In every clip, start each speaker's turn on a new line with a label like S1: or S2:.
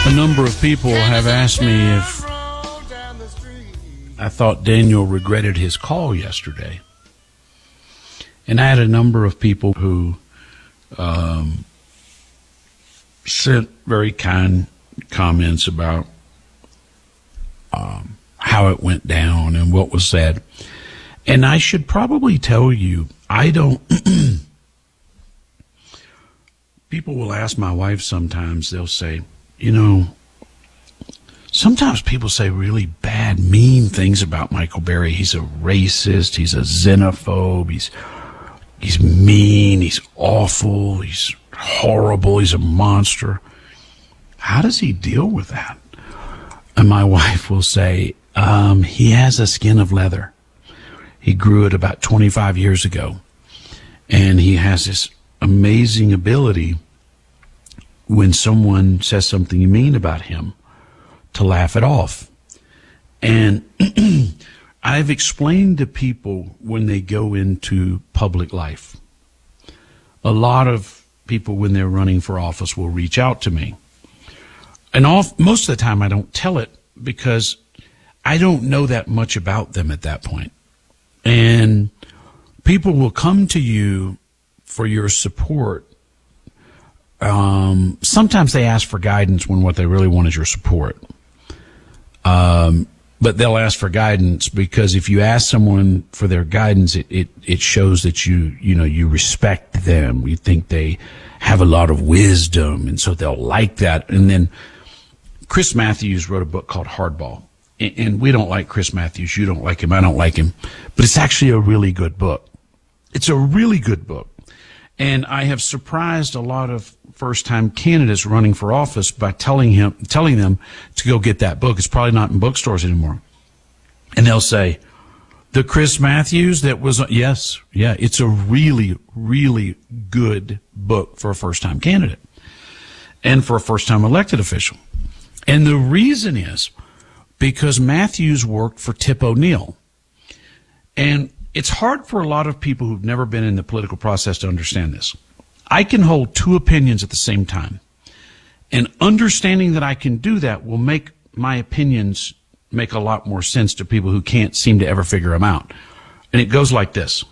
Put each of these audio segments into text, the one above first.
S1: A number of people have asked me if I thought Daniel regretted his call yesterday. And I had a number of people who sent very kind comments about how it went down and what was said. And I should probably tell you, I don't... People will ask my wife sometimes, they'll say, you know, sometimes people say really bad, mean things about Michael Berry. He's a racist. He's a xenophobe. He's mean. He's awful. He's horrible. He's a monster. How does he deal with that? And my wife will say, he has a skin of leather. He grew it about 25 years ago. And he has this amazing ability when someone says something mean about him to laugh it off. And I've explained to people when they go into public life, a lot of people when they're running for office will reach out to me. And most of the time I don't tell it because I don't know that much about them at that point. And people will come to you for your support. Sometimes they ask for guidance when what they really want is your support. But they'll ask for guidance because if you ask someone for their guidance, it shows that you respect them. You think they have a lot of wisdom, and so they'll like that. And then Chris Matthews wrote a book called Hardball. And we don't like Chris Matthews. You don't like him. I don't like him. But it's actually a really good book. It's a really good book. And I have surprised a lot of first-time candidates running for office by telling them to go get that book. It's probably not in bookstores anymore. And they'll say, the Chris Matthews that was, yes, yeah, it's a really, really good book for a first-time candidate and for a first-time elected official. And the reason is because Matthews worked for Tip O'Neill. And it's hard for a lot of people who've never been in the political process to understand this. I can hold two opinions at the same time. And understanding that I can do that will make my opinions make a lot more sense to people who can't seem to ever figure them out. And it goes like this.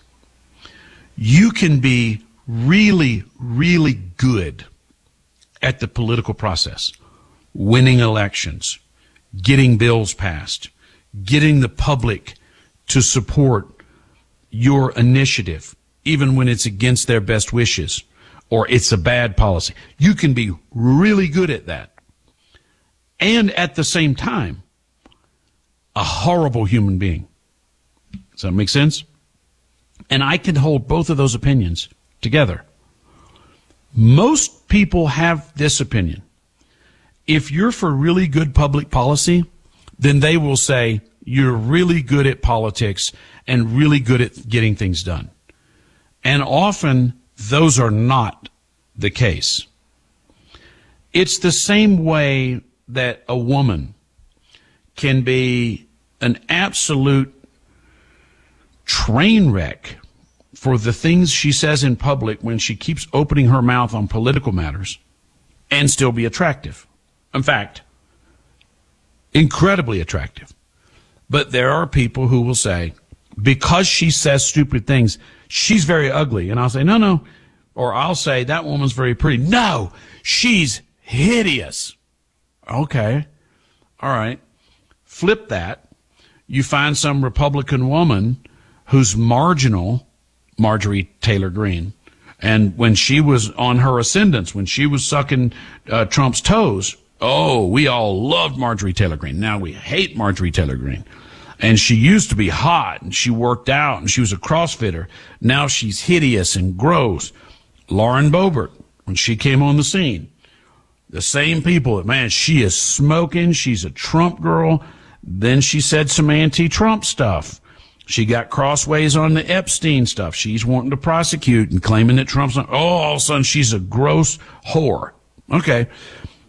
S1: You can be really, really good at the political process, winning elections, getting bills passed, getting the public to support your initiative, even when it's against their best wishes or it's a bad policy. You can be really good at that. And at the same time, a horrible human being. Does that make sense? And I can hold both of those opinions together. Most people have this opinion. If you're for really good public policy, then they will say you're really good at politics and really good at getting things done. And often those are not the case. It's the same way that a woman can be an absolute train wreck for the things she says in public when she keeps opening her mouth on political matters and still be attractive. In fact, incredibly attractive. But there are people who will say, because she says stupid things, she's very ugly. And I'll say, no. Or I'll say, that woman's very pretty. No, she's hideous. Okay. All right. Flip that. You find some Republican woman who's marginal, Marjorie Taylor Greene. And when she was on her ascendance, when she was sucking Trump's toes, oh, we all loved Marjorie Taylor Greene. Now we hate Marjorie Taylor Greene. And she used to be hot, and she worked out, and she was a CrossFitter. Now she's hideous and gross. Lauren Boebert, when she came on the scene, the same people, man, she is smoking. She's a Trump girl. Then she said some anti-Trump stuff. She got crossways on the Epstein stuff. She's wanting to prosecute and claiming that Trump's not. Oh, all of a sudden she's a gross whore. Okay.